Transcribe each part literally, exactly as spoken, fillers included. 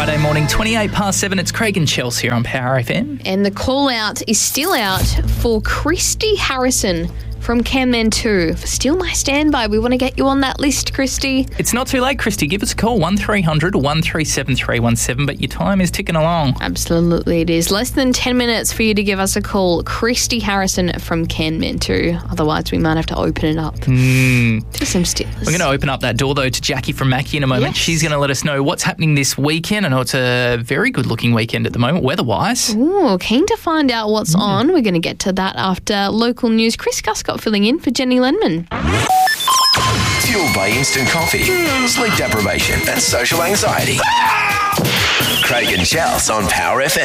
Friday morning, twenty-eight past seven. It's Craig and Chels here on Power F M. And the call out is still out for Christy Harrison from Kanmantoo. For Still My Standby, we want to get you on that list, Christy. It's not too late, Christy. Give us a call, one three hundred one three seven three one seven, but your time is ticking along. Absolutely it is. Less than ten minutes for you to give us a call. Christy Harrison from Kanmantoo. Otherwise, we might have to open it up mm. to some Steelers. We're going to open up that door, though, to Jackie from Mackie in a moment. Yes. She's going to let us know what's happening this weekend. I know it's a very good-looking weekend at the moment, weather-wise. Ooh, keen to find out what's mm. on. We're going to get to that after local news. Chris Guscott filling in for Jenny Lenman. Fueled by instant coffee, sleep deprivation and social anxiety. Craig and Chels on Power F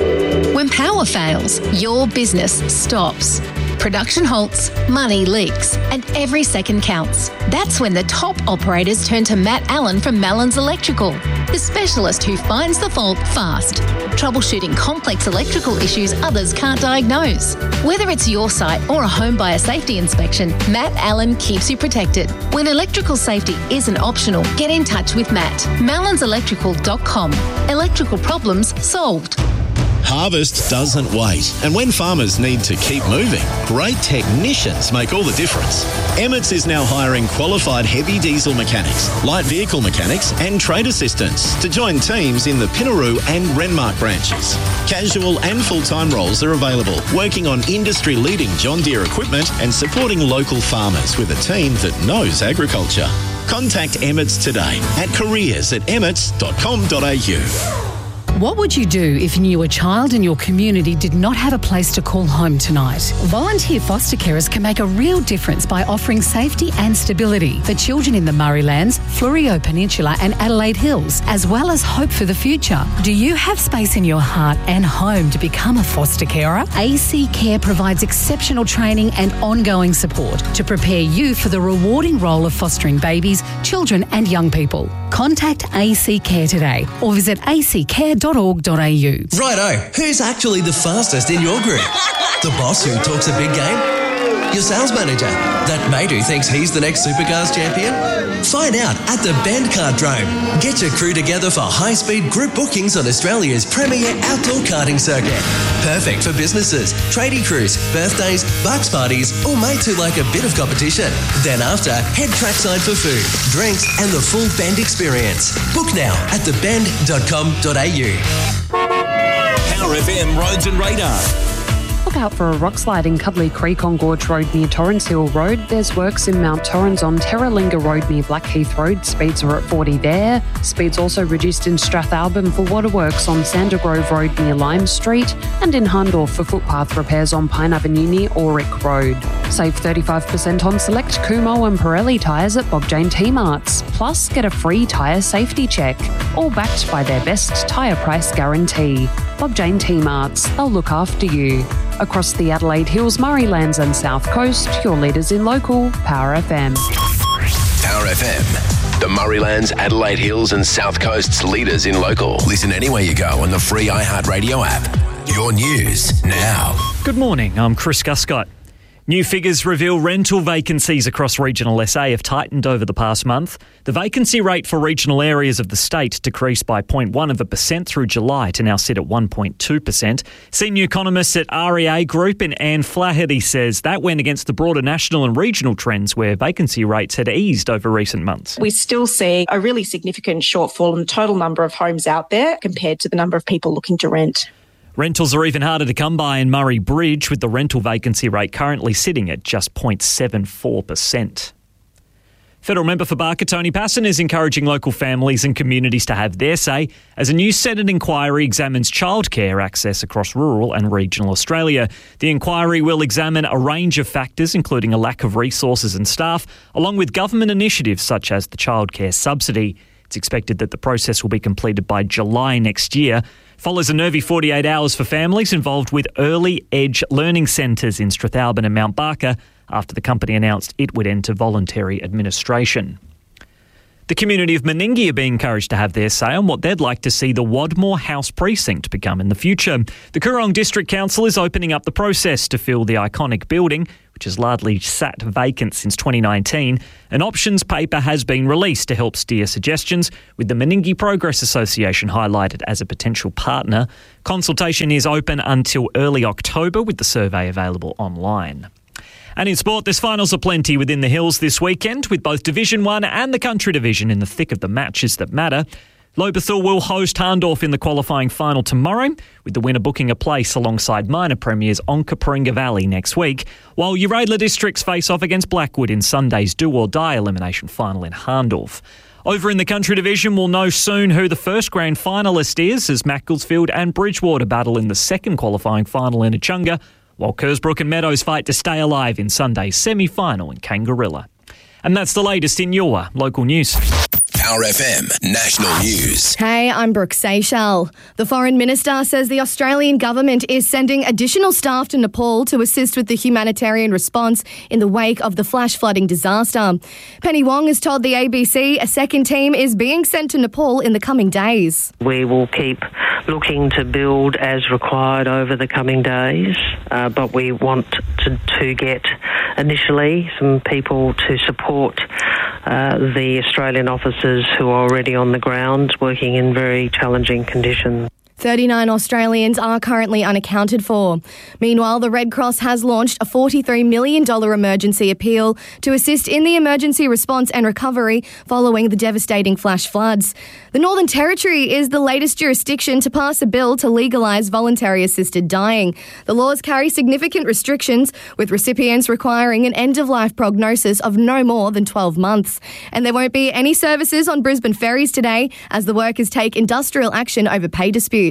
M. When power fails, your business stops. Production halts, money leaks, and every second counts. That's when the top operators turn to Matt Allen from Mallon's Electrical, the specialist who finds the fault fast, troubleshooting complex electrical issues others can't diagnose. Whether it's your site or a home buyer safety inspection, Matt Allen keeps you protected. When electrical safety isn't optional, get in touch with Matt. mallons electrical dot com. Electrical problems solved. Harvest doesn't wait, and when farmers need to keep moving, great technicians make all the difference. Emmett's is now hiring qualified heavy diesel mechanics, light vehicle mechanics and trade assistants to join teams in the Pinaroo and Renmark branches. Casual and full-time roles are available, working on industry-leading John Deere equipment and supporting local farmers with a team that knows agriculture. Contact Emmett's today at careers at emmets dot com dot a u. What would you do if you knew a child in your community did not have a place to call home tonight? Volunteer foster carers can make a real difference by offering safety and stability for children in the Murraylands, Fleurieu Peninsula and Adelaide Hills, as well as hope for the future. Do you have space in your heart and home to become a foster carer? A C Care provides exceptional training and ongoing support to prepare you for the rewarding role of fostering babies, children and young people. Contact A C Care today or visit a c care dot org dot a u. Righto, who's actually the fastest in your group? The boss who talks a big game? Your sales manager? That mate who thinks he's the next Supercars champion? Find out at the Bend Kartdrome. Get your crew together for high-speed group bookings on Australia's premier outdoor karting circuit. Perfect for businesses, tradie crews, birthdays, bucks parties, or mates who like a bit of competition. Then after, head trackside for food, drinks, and the full Bend experience. Book now at the bend dot com dot a u. Power F M Roads and Radar. Look out for a rock slide in Cuddly Creek on Gorge Road near Torrens Hill Road. There's works in Mount Torrens on Terralinga Road near Blackheath Road. Speeds are at forty there. Speeds also reduced in Strathalbyn for waterworks on Sander Grove Road near Lime Street and in Hahndorf for footpath repairs on Pine Avenue near Auric Road. Save thirty-five percent on select Kumo and Pirelli tyres at Bob Jane T-Marts. Plus, get a free tyre safety check. All backed by their best tyre price guarantee. Bob Jane T-Marts, they'll look after you. Across the Adelaide Hills, Murraylands and South Coast, your leaders in local, Power F M. Power F M, the Murraylands, Adelaide Hills and South Coast's leaders in local. Listen anywhere you go on the free iHeartRadio app. Your news now. Good morning, I'm Chris Guscott. New figures reveal rental vacancies across regional S A have tightened over the past month. The vacancy rate for regional areas of the state decreased by zero point one of a percent through July to now sit at one point two percent. Senior economist at R E A Group in Anne Flaherty says that went against the broader national and regional trends where vacancy rates had eased over recent months. We still see a really significant shortfall in the total number of homes out there compared to the number of people looking to rent. Rentals are even harder to come by in Murray Bridge, with the rental vacancy rate currently sitting at just zero point seven four percent. Federal member for Barker Tony Passon is encouraging local families and communities to have their say as a new Senate inquiry examines childcare access across rural and regional Australia. The inquiry will examine a range of factors, including a lack of resources and staff, along with government initiatives such as the childcare subsidy. It's expected that the process will be completed by July next year. Follows a nervy forty-eight hours for families involved with Early Edge Learning Centres in Strathalbyn and Mount Barker after the company announced it would enter voluntary administration. The community of Meningie are being encouraged to have their say on what they'd like to see the Wadmore House precinct become in the future. The Coorong District Council is opening up the process to fill the iconic building which has largely sat vacant since twenty nineteen, an options paper has been released to help steer suggestions, with the Meningie Progress Association highlighted as a potential partner. Consultation is open until early October, with the survey available online. And in sport, there's finals aplenty within the Hills this weekend, with both Division one and the Country Division in the thick of the matches that matter. Lobethal will host Hahndorf in the qualifying final tomorrow, with the winner booking a place alongside minor premiers Onkaparinga Valley next week, while Uradla Districts face off against Blackwood in Sunday's do-or-die elimination final in Hahndorf. Over in the Country Division, we'll know soon who the first grand finalist is, as Macclesfield and Bridgewater battle in the second qualifying final in Echunga, while Kersbrook and Meadows fight to stay alive in Sunday's semi-final in Kangarilla. And that's the latest in your local news. Power F M National News. Hey, I'm Brooke Seychelles. The Foreign Minister says the Australian government is sending additional staff to Nepal to assist with the humanitarian response in the wake of the flash flooding disaster. Penny Wong has told the A B C a second team is being sent to Nepal in the coming days. We will keep looking to build as required over the coming days, uh, but we want to, to get initially some people to support uh, the Australian officers who are already on the ground working in very challenging conditions. thirty-nine Australians are currently unaccounted for. Meanwhile, the Red Cross has launched a forty-three million dollars emergency appeal to assist in the emergency response and recovery following the devastating flash floods. The Northern Territory is the latest jurisdiction to pass a bill to legalise voluntary assisted dying. The laws carry significant restrictions, with recipients requiring an end-of-life prognosis of no more than twelve months. And there won't be any services on Brisbane ferries today, as the workers take industrial action over pay disputes.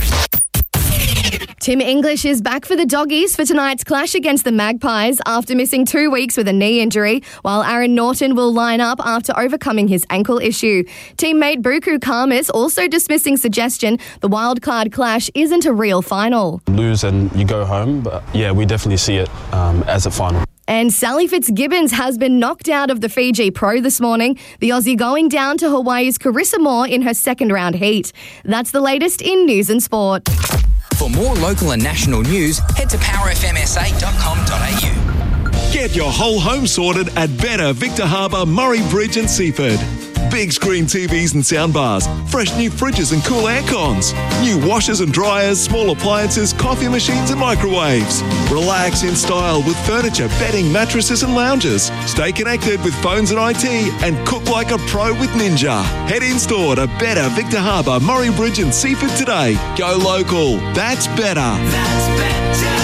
Tim English is back for the Doggies for tonight's clash against the Magpies after missing two weeks with a knee injury, while Aaron Norton will line up after overcoming his ankle issue. Teammate Buku Karmas also dismissing suggestion the wildcard clash isn't a real final. Lose and you go home, but yeah, we definitely see it um, as a final. And Sally Fitzgibbons has been knocked out of the Fiji Pro this morning, the Aussie going down to Hawaii's Carissa Moore in her second round heat. That's the latest in news and sport. For more local and national news, head to power f m s a dot com dot a u. Get your whole home sorted at Better Victor Harbour, Murray Bridge and Seaford. Big screen T Vs and soundbars, fresh new fridges and cool air cons, new washers and dryers, small appliances, coffee machines and microwaves. Relax in style with furniture, bedding, mattresses and lounges. Stay connected with phones and I T and cook like a pro with Ninja. Head in store to Better Victor Harbour, Murray Bridge and Seaford today. Go local. That's better. That's better.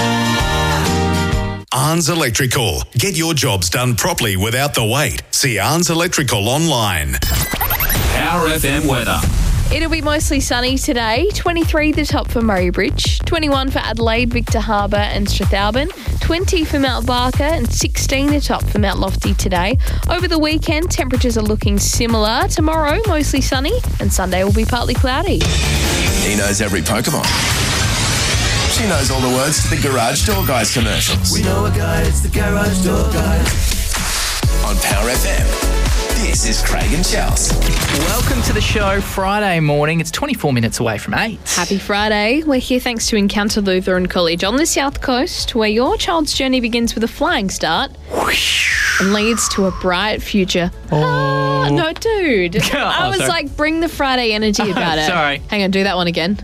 Arns Electrical. Get your jobs done properly without the wait. See Arns Electrical online. Power F M weather. It'll be mostly sunny today. twenty-three the top for Murray Bridge, twenty-one for Adelaide, Victor Harbour and Strathalbyn, twenty for Mount Barker and sixteen the top for Mount Lofty today. Over the weekend, temperatures are looking similar. Tomorrow, mostly sunny, and Sunday will be partly cloudy. He knows every Pokemon. She knows all the words to the Garage Door Guys commercials. We know a guy, it's the Garage Door Guys. On Power F M, this is Craig and Chelsea. Welcome to the show. Friday morning. It's twenty-four minutes away from eight. Happy Friday. We're here thanks to Encounter Lutheran College on the South Coast, where your child's journey begins with a flying start and leads to a bright future. Oh. Ah, no, dude. Oh, I was sorry. like, bring the Friday energy about it. Sorry. Hang on, do that one again.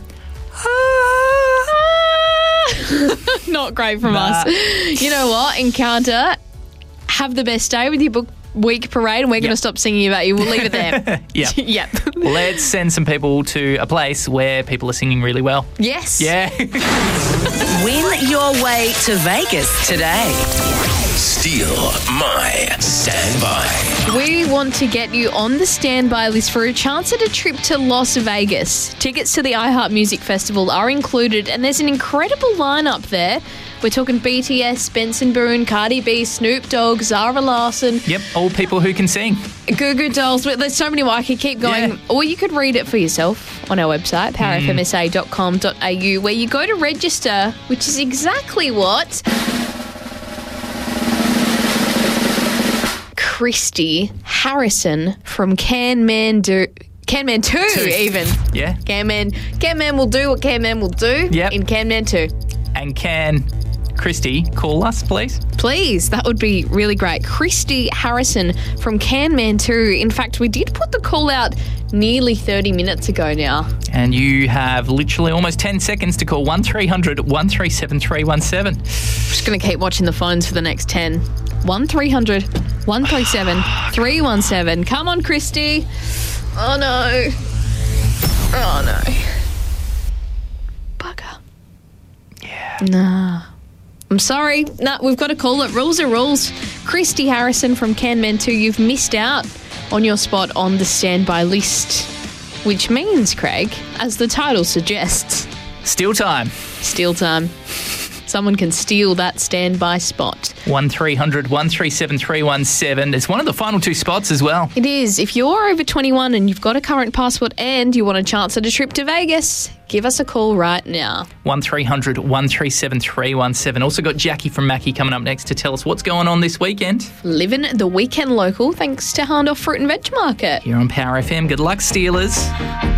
Not great from Nah. us. You know what? Encounter, have the best day with your book week parade, and we're going to stop singing about you. We'll leave it there. Yep. Yep. Let's send some people to a place where people are singing really well. Yes. Yeah. Win your way to Vegas today. Steal my standby. We want to get you on the standby list for a chance at a trip to Las Vegas. Tickets to the iHeart Music Festival are included, and there's an incredible lineup there. We're talking B T S, Benson Boone, Cardi B, Snoop Dogg, Zara Larsson. Yep, all people who can sing. Goo Goo Dolls. There's so many more. I could keep going. Yeah. Or you could read it for yourself on our website, power f m s a dot com dot a u, where you go to register, which is exactly what Christy Harrison from Can Man Do... Can Man two, Two. even. Yeah. Can Man, Can Man will do what Can Man will do Yep. in Can Man two. And can Christy, call us, please. Please, that would be really great. Christy Harrison from Canman two. In fact, we did put the call out nearly thirty minutes ago now. And you have literally almost ten seconds to call one three hundred, one three seven, three one seven. Just going to keep watching the phones for the next ten. one three hundred, one three seven, three one seven. Come on, Christy. Oh, no. Oh, no. Bugger. Yeah. Nah. I'm sorry. Nah, we've got to call it. Rules are rules. Christy Harrison from Canman two, you've missed out on your spot on the standby list, which means, Craig, as the title suggests... Steal time. Steal time. Someone can steal that standby spot. one three hundred, one three seven, three one seven. It's one of the final two spots as well. It is. If you're over twenty-one and you've got a current passport and you want a chance at a trip to Vegas, give us a call right now. one three hundred, one three seven, three one seven. Also got Jackie from Mackie coming up next to tell us what's going on this weekend. Living the weekend local thanks to Harndorf Fruit and Veg Market. Here on Power F M. Good luck, Steelers.